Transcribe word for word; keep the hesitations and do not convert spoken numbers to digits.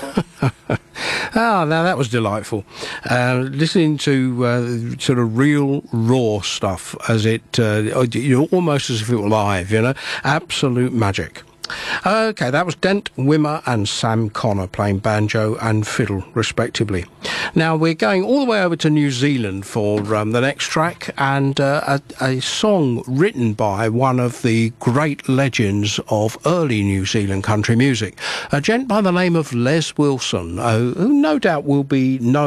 Ah, now that was delightful. Uh, listening to uh, sort of real raw stuff as it, uh, you know, almost as if it were live, you know, absolute magic. Okay, that was Dent, Wimmer and Sam Connor playing banjo and fiddle, respectively. Now, we're going all the way over to New Zealand for um, the next track, and uh, a, a song written by one of the great legends of early New Zealand country music, a gent by the name of Les Wilson, uh, who no doubt will be known